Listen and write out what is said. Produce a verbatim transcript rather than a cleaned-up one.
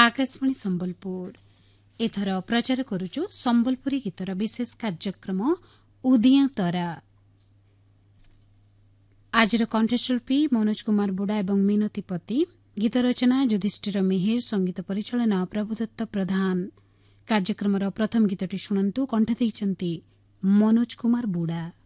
आकाशवाणी संबलपुर एथर प्रचार करुचु संबलपुरी गीतर विशेष कार्यक्रम उदिया तरा। आज कंठशिल्पी मनोज कुमार बुढ़ा और मिनती पति, गीत रचना युधिष्ठिर मेहेर, संगीत परिचालना प्रभुदत्त प्रधान। कार्यक्रम प्रथम गीतटी शुणु, कंठ देइछन्ति मनोज कुमार बुढ़ा।